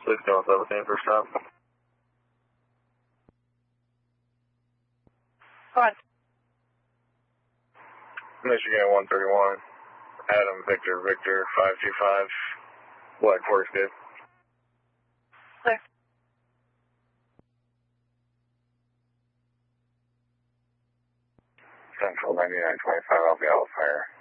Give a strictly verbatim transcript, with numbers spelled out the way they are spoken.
six North seventeen, first stop. Go on. Michigan one thirty-one, Adam Victor Victor five two five, Black Forest Gate. Clear. Central ninety-nine twenty-five, I'll be out fire.